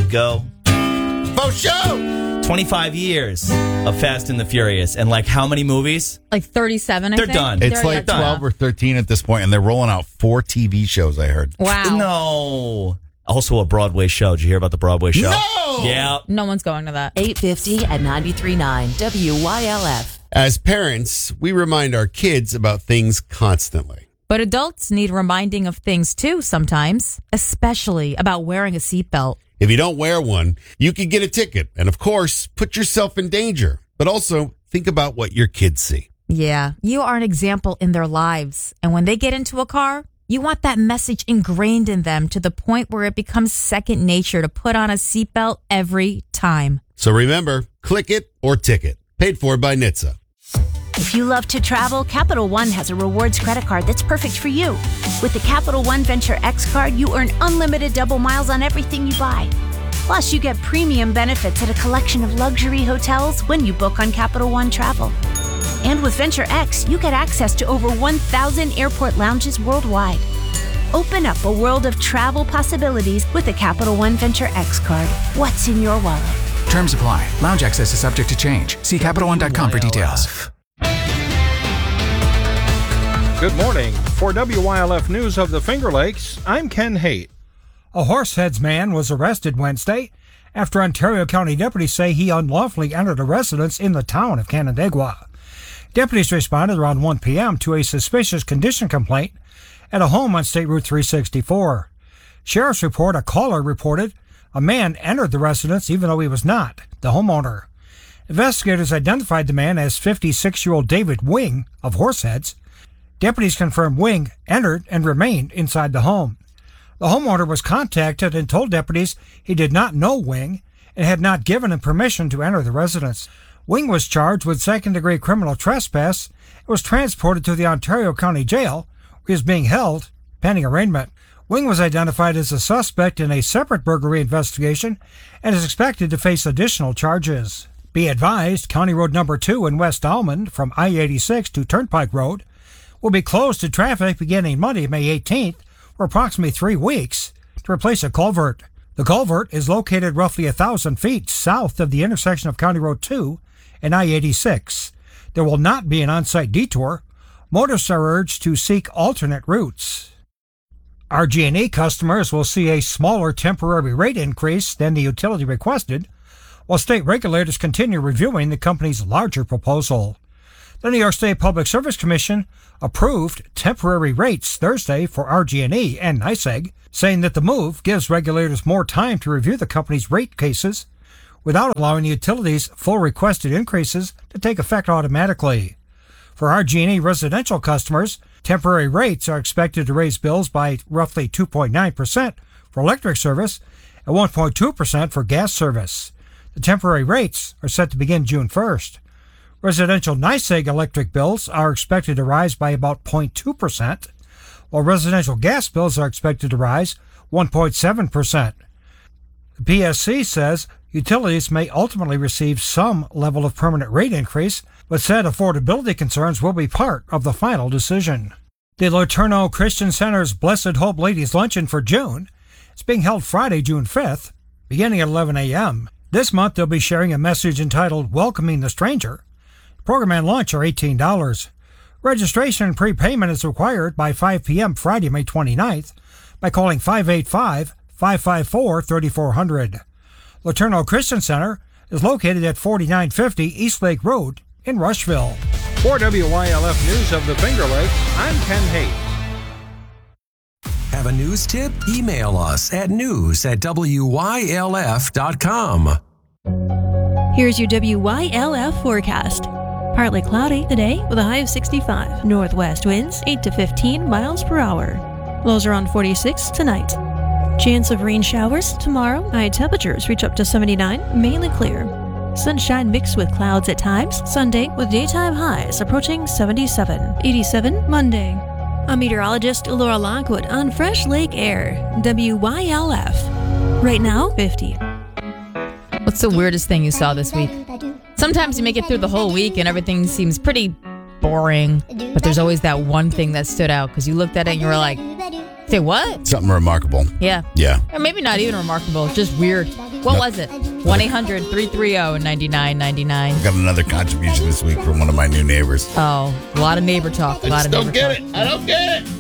go. For sure. 25 years of Fast and the Furious. And like how many movies? Like 37, I They're think. done. It's like 12 or 13 at this point, and they're rolling out 4 TV shows, I heard. Wow. No. Also a Broadway show. Did you hear about the Broadway show? No! Yeah. No one's going to that. 850 at 93.9 WYLF. As parents, we remind our kids about things constantly. But adults need reminding of things too sometimes, especially about wearing a seatbelt. If you don't wear one, you could get a ticket and, of course, put yourself in danger. But also, think about what your kids see. Yeah, you are an example in their lives. And when they get into a car, you want that message ingrained in them to the point where it becomes second nature to put on a seatbelt every time. So remember, click it or ticket. Paid for by NHTSA. If you love to travel, Capital One has a rewards credit card that's perfect for you. With the Capital One Venture X card, you earn unlimited double miles on everything you buy. Plus, you get premium benefits at a collection of luxury hotels when you book on Capital One Travel. And with Venture X, you get access to over 1,000 airport lounges worldwide. Open up a world of travel possibilities with the Capital One Venture X card. What's in your wallet? Terms apply. Lounge access is subject to change. See CapitalOne.com for details. Good morning. For WYLF News of the Finger Lakes, I'm Ken Haight. A Horseheads man was arrested Wednesday after Ontario County deputies say he unlawfully entered a residence in the town of Canandaigua. Deputies responded around 1 p.m. to a suspicious condition complaint at a home on State Route 364. Sheriff's report, a caller reported a man entered the residence even though he was not the homeowner. Investigators identified the man as 56-year-old David Wing of Horseheads. Deputies confirmed Wing entered and remained inside the home. The homeowner was contacted and told deputies he did not know Wing and had not given him permission to enter the residence. Wing was charged with second-degree criminal trespass and was transported to the Ontario County Jail, where he is being held pending arraignment. Wing was identified as a suspect in a separate burglary investigation and is expected to face additional charges. Be advised, County Road Number 2 in West Almond from I-86 to Turnpike Road will be closed to traffic beginning Monday, May 18th, for approximately 3 weeks to replace a culvert. The culvert is located roughly 1,000 feet south of the intersection of County Road 2 and I-86. There will not be an on-site detour. Motorists are urged to seek alternate routes. RG&E customers will see a smaller temporary rate increase than the utility requested, while state regulators continue reviewing the company's larger proposal. The New York State Public Service Commission approved temporary rates Thursday for RG&E and NYSEG, saying that the move gives regulators more time to review the company's rate cases without allowing the utilities' full requested increases to take effect automatically. For RG&E residential customers, temporary rates are expected to raise bills by roughly 2.9% for electric service and 1.2% for gas service. The temporary rates are set to begin June 1st. Residential NYSEG electric bills are expected to rise by about 0.2%, while residential gas bills are expected to rise 1.7%. The PSC says utilities may ultimately receive some level of permanent rate increase, but said affordability concerns will be part of the final decision. The Laterno Christian Center's Blessed Hope Ladies Luncheon for June is being held Friday, June 5th, beginning at 11 a.m. This month, they'll be sharing a message entitled Welcoming the Stranger. Program and lunch are $18. Registration and prepayment is required by 5 p.m. Friday, May 29th by calling 585-554-3400. Laterno Christian Center is located at 4950 East Lake Road in Rushville. For WYLF News of the Finger Lakes, I'm Ken Haight. Have a news tip? Email us at news@wylf.com. Here's your WYLF forecast. Partly cloudy today with a high of 65. Northwest winds 8 to 15 miles per hour. Lows around 46 tonight. Chance of rain showers tomorrow. High temperatures reach up to 79, mainly clear. Sunshine mixed with clouds at times. Sunday with daytime highs approaching 77. 87 Monday. I'm meteorologist Laura Lockwood on Fresh Lake Air, WYLF. Right now, 50. What's the weirdest thing you saw this week? Sometimes you make it through the whole week and everything seems pretty boring, but there's always that one thing that stood out because you looked at it and you were like, Say what? Something remarkable. Yeah. Yeah. Or maybe not even remarkable, just weird. What was it? 1-800-330-9999. Got another contribution this week from one of my new neighbors. Oh, a lot of neighbor talk. I just don't get it. I don't get it.